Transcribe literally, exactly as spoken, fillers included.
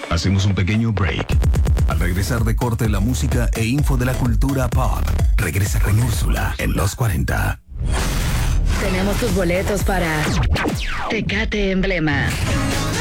Hacemos un pequeño break. Al regresar de corte, la música e info de la cultura pop. Regresa con Úrsula en los cuarenta. Tenemos tus boletos para Tecate Emblema.